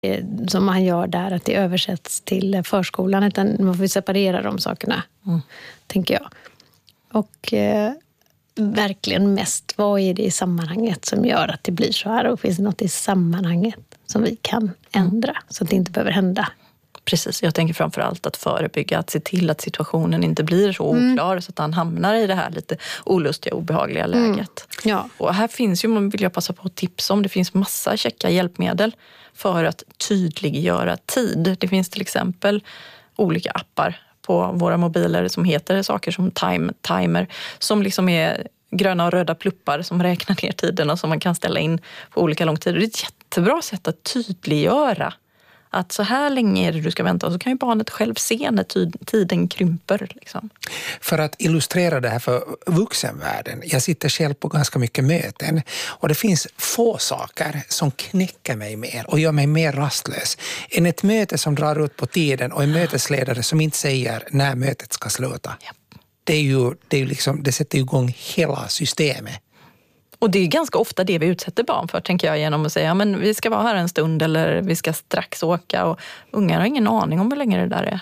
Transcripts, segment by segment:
som man gör där, att det översätts till förskolan, utan man får separera de sakerna, tänker jag. Och verkligen mest, vad är det i sammanhanget som gör att det blir så här, och finns det något i sammanhanget som vi kan ändra så att det inte behöver hända? Precis, jag tänker framförallt att förebygga, att se till att situationen inte blir så oklar så att han hamnar i det här lite olustiga, obehagliga läget. Ja. Och här finns ju, man vill jag passa på att tipsa om, det finns massa checka hjälpmedel för att tydliggöra tid. Det finns till exempel olika appar på våra mobiler som heter saker som timer, som liksom är gröna och röda pluppar som räknar ner tiderna som man kan ställa in på olika långtider. Det är ett jättebra sätt att tydliggöra att så här länge är det du ska vänta, och så kan ju barnet själv se när tiden krymper. Liksom. För att illustrera det här för vuxenvärlden, jag sitter själv på ganska mycket möten, och det finns få saker som knäcker mig mer och gör mig mer rastlös än ett möte som drar ut på tiden och en mötesledare som inte säger när mötet ska sluta. Ja. Det är ju liksom, det sätter igång hela systemet. Och det är ganska ofta det vi utsätter barn för, tänker jag, genom att säga men vi ska vara här en stund eller vi ska strax åka, och ungar har ingen aning om hur länge det där är.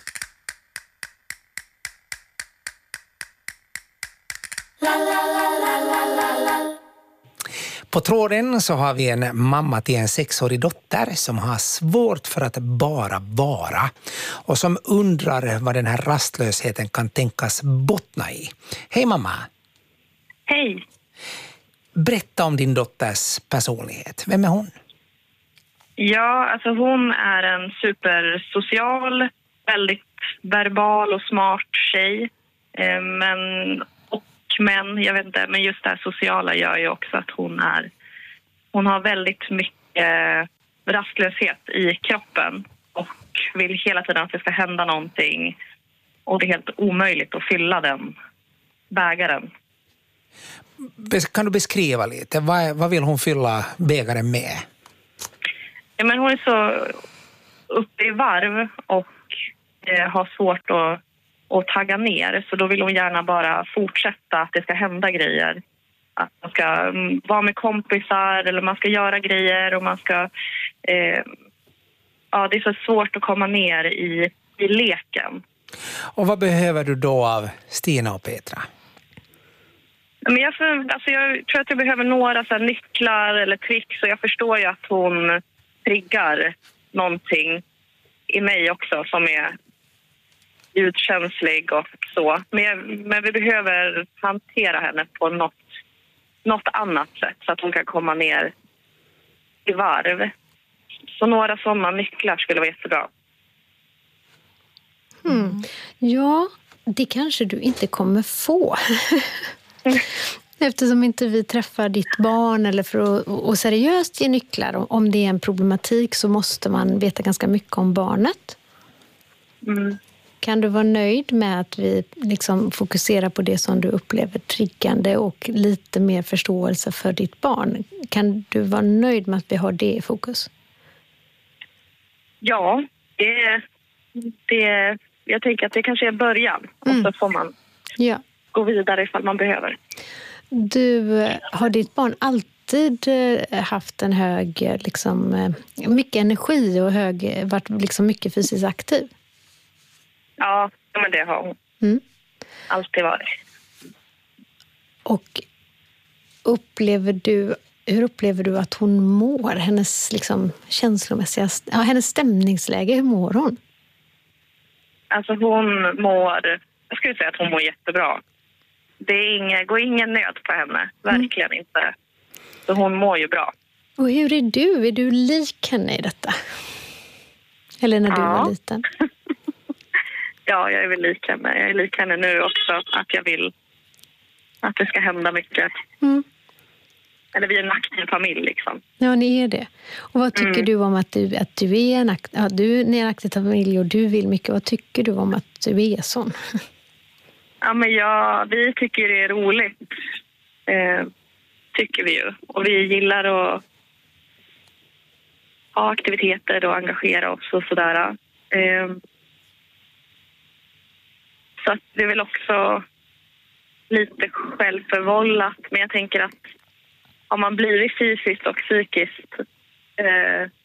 På tråden så har vi en mamma till en 6-årig dotter som har svårt för att bara vara och som undrar vad den här rastlösheten kan tänkas bottna i. Hej mamma! Hej! Berätta om din dotters personlighet. Vem är hon? Ja, alltså hon är en supersocial, väldigt verbal och smart tjej. Men jag vet inte, men just det här sociala gör ju också att hon har väldigt mycket rastlöshet i kroppen och vill hela tiden att det ska hända någonting, och det är helt omöjligt att fylla den bägaren. Kan du beskriva lite? Vad vill hon fylla bägaren med? Ja, men hon är så uppe i varv och har svårt att tagga ner. Så då vill hon gärna bara fortsätta, att det ska hända grejer. Att man ska vara med kompisar eller man ska göra grejer och man ska... det är så svårt att komma ner i leken. Och vad behöver du då av Stina och Petra? Men jag tror att jag behöver några så här nycklar eller tricks, och jag förstår ju att hon triggar någonting i mig också som är ljudkänslig och så. Men vi behöver hantera henne på något annat sätt så att hon kan komma ner i varv. Så några sådana nycklar skulle vara jättebra. Ja, det kanske du inte kommer få. Eftersom inte vi träffar ditt barn, eller för att seriöst ge nycklar. Om det är en problematik så måste man veta ganska mycket om barnet. Kan du vara nöjd med att vi liksom fokuserar på det som du upplever triggande och lite mer förståelse för ditt barn? Kan du vara nöjd med att vi har det i fokus? Ja, jag tänker att det kanske är början. Och så får man gå vidare ifall man behöver. Har ditt barn alltid haft en hög, liksom, mycket energi och varit liksom mycket fysiskt aktiv? Ja, men det har hon. Alltid varit. Och hur upplever du att hon mår? Hennes liksom känslomässiga, hennes stämningsläge, hur mår hon? Alltså jag skulle säga att hon mår jättebra. Det går ingen nöd på henne, verkligen inte. Så hon mår ju bra. Och hur är du? Är du lik henne i detta? Eller när du var liten? Ja, jag är väl lik henne. Jag är lik henne nu också, att jag vill att det ska hända mycket. Eller vi är en aktiv familj liksom. Ja, ni är det. Och vad tycker du om att du är en aktiv familj och du vill mycket? Vad tycker du om att du är sån? Ja, men vi tycker det är roligt. Tycker vi ju. Och vi gillar att ha aktiviteter och engagera oss och sådär. Så att det är väl också lite självförvållat. Men jag tänker att om man blir fysiskt och psykiskt